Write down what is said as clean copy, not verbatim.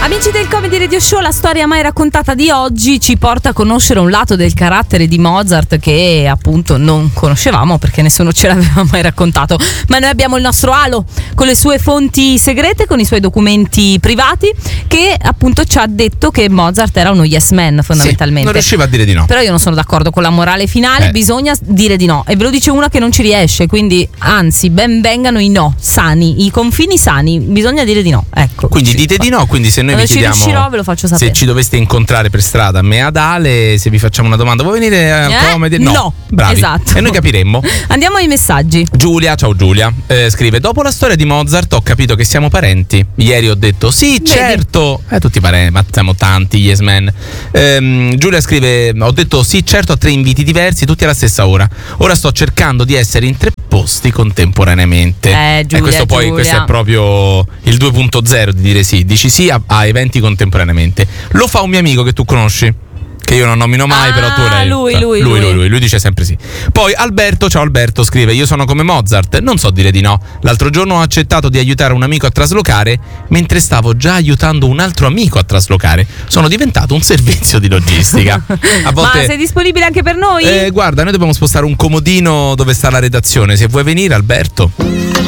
Amici del Comedy Radio Show, la storia mai raccontata di oggi ci porta a conoscere un lato del carattere di Mozart che appunto non conoscevamo perché nessuno ce l'aveva mai raccontato, ma noi abbiamo il nostro Alo con le sue fonti segrete, con i suoi documenti privati, che appunto ci ha detto che Mozart era uno yes man fondamentalmente. Sì, non riusciva a dire di no. Però io non sono d'accordo con la morale finale, bisogna dire di no, e ve lo dice una che non ci riesce, quindi anzi ben vengano i no sani, i confini sani, bisogna dire di no, ecco. Quindi dite di no, quindi se noi quando vi chiediamo, ci riuscirò ve lo faccio sapere. se ci doveste incontrare per strada, me ad Ale, se vi facciamo una domanda, vuoi venire a Comedy? No, bravi. Esatto. E noi capiremmo. Andiamo ai messaggi. Giulia, ciao Giulia, scrive: dopo la storia di Mozart ho capito che siamo parenti. Ieri ho detto sì, certo. Tutti parenti, ma siamo tanti yes men. Giulia scrive: ho detto sì, certo, a 3 inviti diversi, tutti alla stessa ora. Ora sto cercando di essere in 3 posti contemporaneamente. Giulia, questo è proprio il 2.0 di dire sì. Dici sì a eventi contemporaneamente. Lo fa un mio amico che tu conosci, che io non nomino mai, però tu lei. Lui dice sempre sì. Poi Alberto, ciao Alberto, scrive: io sono come Mozart, non so dire di no. L'altro giorno ho accettato di aiutare un amico a traslocare mentre stavo già aiutando un altro amico a traslocare. Sono diventato un servizio di logistica. A volte, ma sei disponibile anche per noi? Guarda, noi dobbiamo spostare un comodino dove sta la redazione. Se vuoi venire, Alberto.